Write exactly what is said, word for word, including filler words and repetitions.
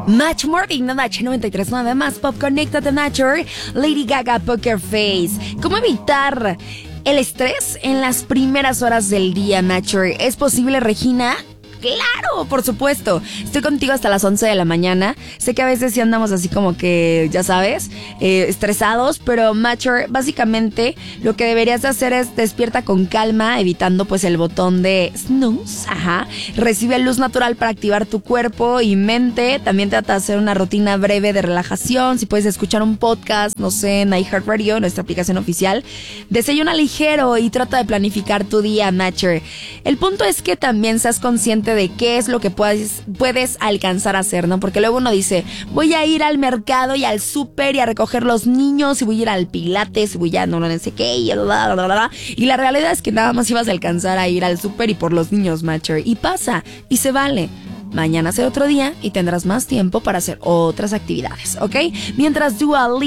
Match Morning, no Match noventa y tres, nada más. Pop Connected to Nature, Lady Gaga, Poker Face. ¿Cómo evitar el estrés en las primeras horas del día, Nature? ¿Es posible, Regina? ¡Claro! Por supuesto. Estoy contigo hasta las once de la mañana. Sé que a veces sí andamos así como que, ya sabes, eh, estresados, pero Mature, básicamente lo que deberías hacer es despierta con calma, evitando pues el botón de snooze. Ajá. Recibe luz natural para activar tu cuerpo y mente. También trata de hacer una rutina breve de relajación. Si puedes escuchar un podcast, no sé, en iHeartRadio, nuestra aplicación oficial. Desayuna ligero y trata de planificar tu día, Mature. El punto es que también seas consciente de qué es lo que puedes, puedes alcanzar a hacer, ¿no? Porque luego uno dice, voy a ir al mercado y al súper y a recoger los niños y voy a ir al pilates y voy a no, no sé qué y bla, bla, bla, bla. Y la realidad es que nada más ibas a alcanzar a ir al súper y por los niños, Mature. Y pasa, y se vale. Mañana será otro día y tendrás más tiempo para hacer otras actividades, ¿ok? Mientras Dua Lipa